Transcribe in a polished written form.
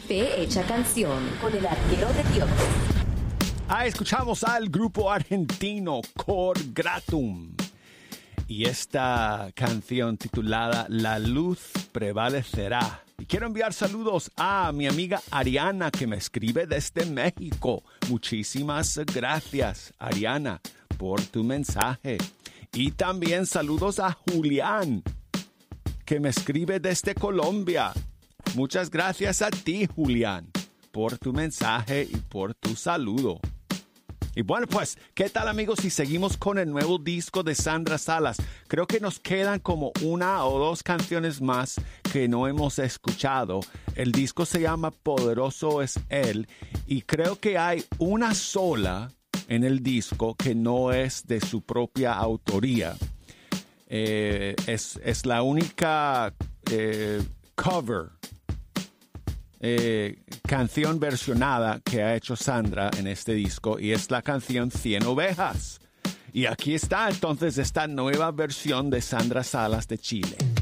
Fe Hecha Canción con el Arquero de Dios. Escuchamos al grupo argentino Cor Gratum y esta canción titulada La Luz Prevalecerá. Y quiero enviar saludos a mi amiga Ariana, que me escribe desde México. Muchísimas gracias, Ariana, por tu mensaje. Y también saludos a Julián, que me escribe desde Colombia. Muchas gracias a ti, Julián, por tu mensaje y por tu saludo. Y bueno, pues, ¿qué tal, amigos? Si seguimos con el nuevo disco de Sandra Salas. Creo que nos quedan como una o dos canciones más que no hemos escuchado. El disco se llama Poderoso es Él y creo que hay una sola en el disco que no es de su propia autoría. Es la única cover, canción versionada que ha hecho Sandra en este disco, y es la canción 100 Ovejas. Y aquí está entonces esta nueva versión de Sandra Salas de Chile.